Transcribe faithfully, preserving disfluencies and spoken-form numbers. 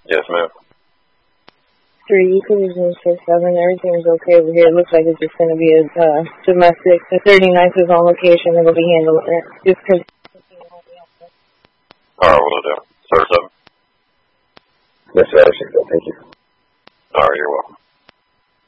Yes, ma'am. Three, Collision six seven. Everything's okay over here. It looks like it's just going to be a uh, domestic. The thirty-ninth is on location. It'll be handling it. Just because. All right, we'll do. Sir, seven.